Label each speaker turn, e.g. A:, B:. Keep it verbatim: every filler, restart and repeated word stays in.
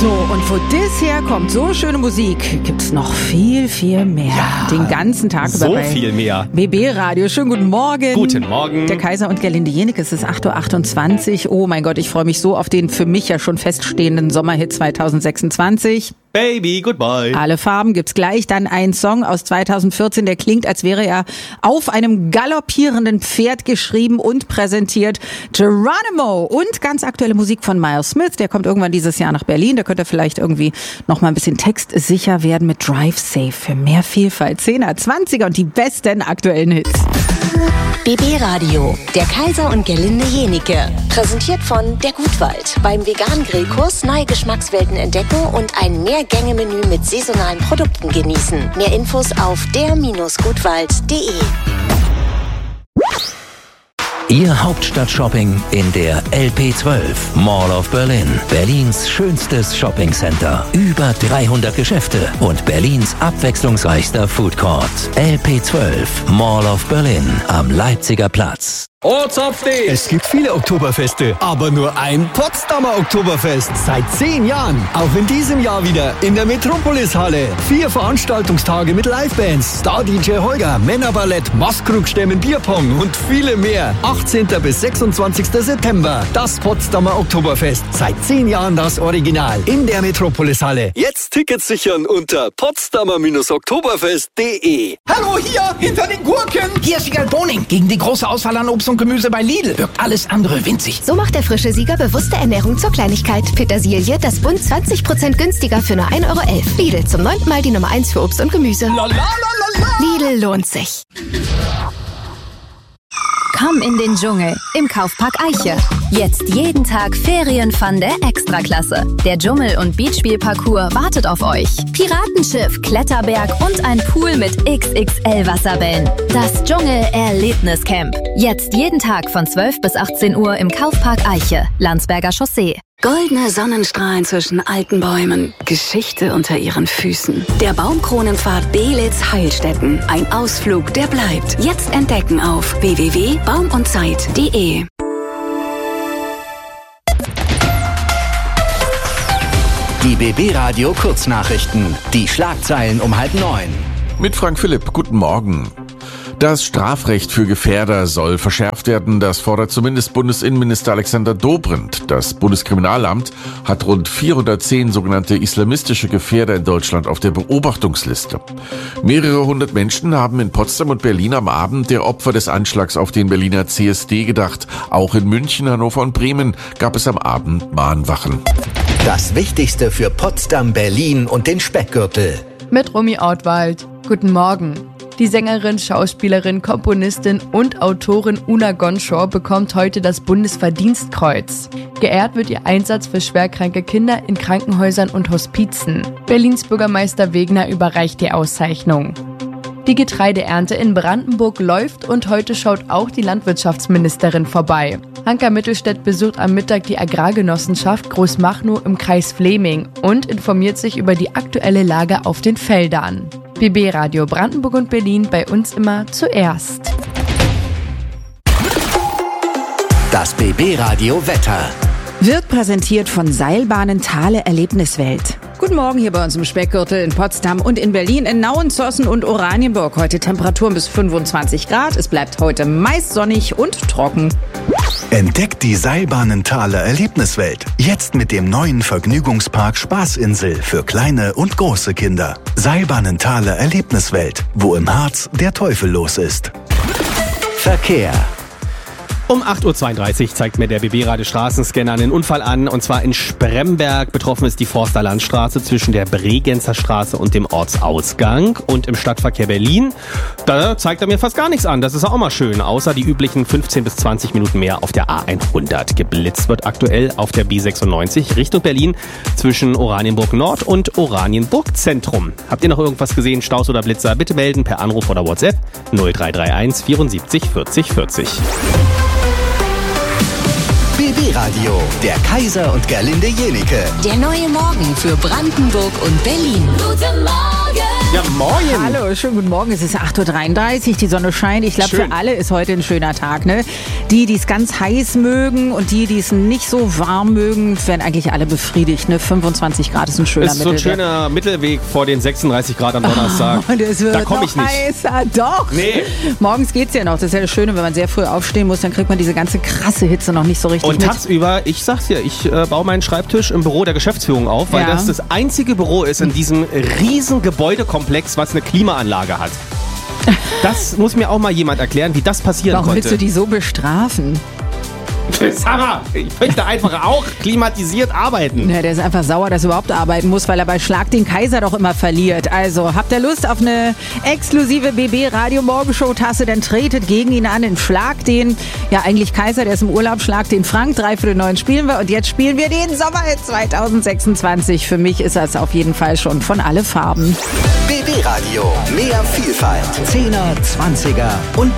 A: So, und wo das herkommt, so schöne Musik, gibt's noch viel, viel mehr.
B: Ja,
A: den ganzen Tag
B: so
A: über bei
B: viel mehr.
A: B B-Radio. Schönen guten Morgen.
B: Guten Morgen.
A: Der Kaiser und Gerlinde Jenecke, es ist acht Uhr achtundzwanzig. Oh mein Gott, ich freue mich so auf den für mich ja schon feststehenden Sommerhit zwanzig sechsundzwanzig.
B: Baby, goodbye.
A: Alle Farben gibt's gleich. Dann ein Song aus zwanzig vierzehn, der klingt, als wäre er auf einem galoppierenden Pferd geschrieben und präsentiert. Geronimo und ganz aktuelle Musik von Miles Smith. Der kommt irgendwann dieses Jahr nach Berlin. Da könnte vielleicht irgendwie noch mal ein bisschen textsicher werden mit Drive Safe für mehr Vielfalt. zehner, zwanziger und die besten aktuellen Hits.
C: B B-Radio, der Kaiser und Gerlinde Jenecke. Präsentiert von der Gutwald. Beim veganen Grillkurs neue Geschmackswelten entdecken und ein Mehrgänge-Menü mit saisonalen Produkten genießen. Mehr Infos auf der Gutwald punkt de.
D: Ihr Hauptstadt-Shopping in der L P zwölf Mall of Berlin. Berlins schönstes Shoppingcenter. Über dreihundert Geschäfte und Berlins abwechslungsreichster Food Court. L P zwölf Mall of Berlin am Leipziger Platz.
E: Ortsupdate! Es gibt viele Oktoberfeste, aber nur ein Potsdamer Oktoberfest. Seit zehn Jahren. Auch in diesem Jahr wieder in der Metropolis-Halle. Vier Veranstaltungstage mit Livebands, Star-D J Holger, Männerballett, Maskrug-Stemmen, Bierpong und viele mehr. achtzehnten bis sechsundzwanzigsten September. Das Potsdamer Oktoberfest. Seit zehn Jahren das Original. In der Metropolis-Halle. Jetzt Tickets sichern unter potsdamer oktoberfest punkt de.
F: Hallo, hier, hinter den Gurken. Hier ist Wiegald Boning. Gegen die große Auswahl an Obst und Gemüse bei Lidl wirkt alles andere winzig.
G: So macht der frische Sieger bewusste Ernährung zur Kleinigkeit. Petersilie, das Bund zwanzig Prozent günstiger für nur ein Euro elf. Lidl, zum neunten Mal die Nummer eins für Obst und Gemüse.
F: La, la, la, la, la.
G: Lidl lohnt sich.
H: Komm in den Dschungel im Kaufpark Eiche. Jetzt jeden Tag Ferienfun der Extraklasse. Der Dschungel- und Beachspielparcours wartet auf euch. Piratenschiff, Kletterberg und ein Pool mit X X L-Wasserbällen. Das Dschungel-Erlebniscamp. Jetzt jeden Tag von zwölf bis achtzehn Uhr im Kaufpark Eiche, Landsberger Chaussee.
I: Goldene Sonnenstrahlen zwischen alten Bäumen, Geschichte unter ihren Füßen. Der Baumkronenpfad Belitz-Heilstätten. Ein Ausflug, der bleibt. Jetzt entdecken auf w w w punkt baum und zeit punkt de.
D: Die B B-Radio Kurznachrichten. Die Schlagzeilen um halb neun.
J: Mit Frank Philipp, guten Morgen. Das Strafrecht für Gefährder soll verschärft werden, das fordert zumindest Bundesinnenminister Alexander Dobrindt. Das Bundeskriminalamt hat rund vierhundertzehn sogenannte islamistische Gefährder in Deutschland auf der Beobachtungsliste. Mehrere hundert Menschen haben in Potsdam und Berlin am Abend der Opfer des Anschlags auf den Berliner C S D gedacht. Auch in München, Hannover und Bremen gab es am Abend Mahnwachen.
D: Das Wichtigste für Potsdam, Berlin und den Speckgürtel.
K: Mit Romy Ortwald. Guten Morgen. Die Sängerin, Schauspielerin, Komponistin und Autorin Una Gonschor bekommt heute das Bundesverdienstkreuz. Geehrt wird ihr Einsatz für schwerkranke Kinder in Krankenhäusern und Hospizen. Berlins Bürgermeister Wegner überreicht die Auszeichnung. Die Getreideernte in Brandenburg läuft und heute schaut auch die Landwirtschaftsministerin vorbei. Hanka Mittelstädt besucht am Mittag die Agrargenossenschaft Großmachnow im Kreis Fleming und informiert sich über die aktuelle Lage auf den Feldern. B B-Radio Brandenburg und Berlin, bei uns immer zuerst.
D: Das B B-Radio Wetter
A: Wird präsentiert von Seilbahnen Thale Erlebniswelt. Guten Morgen hier bei uns im Speckgürtel in Potsdam und in Berlin, in Nauen, Zossen und Oranienburg. Heute Temperaturen bis fünfundzwanzig Grad. Es bleibt heute meist sonnig und trocken.
L: Entdeckt die Seilbahnen-Thaler Erlebniswelt. Jetzt mit dem neuen Vergnügungspark Spaßinsel für kleine und große Kinder. Seilbahnen-Thaler Erlebniswelt, wo im Harz der Teufel los ist.
D: Verkehr.
B: Um acht Uhr zweiunddreißig zeigt mir der B B-Radio Straßenscanner einen Unfall an, und zwar in Spremberg. Betroffen ist die Forsterlandstraße zwischen der Bregenzer Straße und dem Ortsausgang. Und im Stadtverkehr Berlin, da zeigt er mir fast gar nichts an. Das ist auch mal schön, außer die üblichen fünfzehn bis zwanzig Minuten mehr auf der A hundert. Geblitzt wird aktuell auf der B sechsundneunzig Richtung Berlin zwischen Oranienburg Nord und Oranienburg Zentrum. Habt ihr noch irgendwas gesehen, Staus oder Blitzer? Bitte melden per Anruf oder WhatsApp null drei drei eins vierundsiebzig vierzig vierzig.
D: B B-Radio, der Kaiser und Gerlinde Jenecke.
C: Der neue Morgen für Brandenburg und Berlin. Guten Morgen!
B: Ja, moin.
A: Hallo, schönen guten Morgen. Es ist acht Uhr dreiunddreißig, die Sonne scheint. Ich glaube, für alle ist heute ein schöner Tag. Ne? Die, die es ganz heiß mögen und die, die es nicht so warm mögen, werden eigentlich alle befriedigt. Ne? fünfundzwanzig Grad ist ein schöner
B: Mittelweg. Ist so ein schöner Mittelweg vor den sechsunddreißig Grad am Donnerstag.
A: Oh, und es wird
B: da komme ich
A: noch
B: nicht.
A: heißer. Doch.
B: Nee.
A: Morgens geht's ja noch. Das ist ja das Schöne, wenn man sehr früh aufstehen muss, dann kriegt man diese ganze krasse Hitze noch nicht so richtig
B: und
A: mit.
B: Und tagsüber, ich sag's dir, ich äh, baue meinen Schreibtisch im Büro der Geschäftsführung auf, weil
A: ja.
B: das das einzige Büro ist in diesem riesen Gebäudekomplex, was eine Klimaanlage hat. Das muss mir auch mal jemand erklären, wie das passieren
A: Warum
B: konnte.
A: willst du die so bestrafen?
B: Sarah, ich möchte einfach auch klimatisiert arbeiten.
A: Ja, der ist einfach sauer, dass er überhaupt arbeiten muss, weil er bei Schlag den Kaiser doch immer verliert. Also, habt ihr Lust auf eine exklusive B B Radio Morgenshow Tasse, dann tretet gegen ihn an in Schlag den, ja eigentlich Kaiser, der ist im Urlaub, Schlag den Frank, drei für den neuen spielen wir und jetzt spielen wir den Sommerhit zwanzig sechsundzwanzig. Für mich ist das auf jeden Fall schon von alle Farben.
M: B B Radio, mehr Vielfalt, Zehner, Zwanziger und